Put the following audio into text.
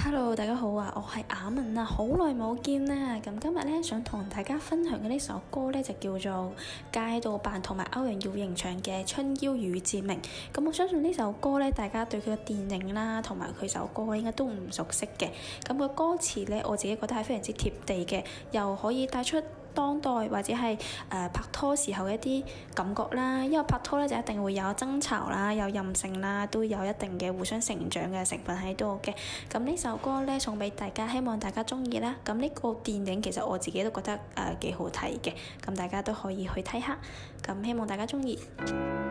Hello，大家好啊！我係雅文啊，好耐冇見啦。咁今日咧想同大家分享嘅呢首歌咧就叫做街道辦同埋歐陽耀瑩唱嘅《春嬌與志明》。咁我相信呢首歌咧，大家對佢嘅電影啦同埋佢首歌應該都唔熟悉嘅。咁個歌詞咧，我自己覺得係非常之貼地嘅，又可以帶出當代或者係拍拖時候嘅一啲感覺啦，因為拍拖咧就一定會有爭吵啦，有任性啦，都有一定嘅互相成長嘅成分喺度嘅。咁呢首歌咧送俾大家，希望大家中意啦。咁呢個電影其實我自己都覺得幾好睇嘅，咁大家都可以去睇下。咁希望大家中意。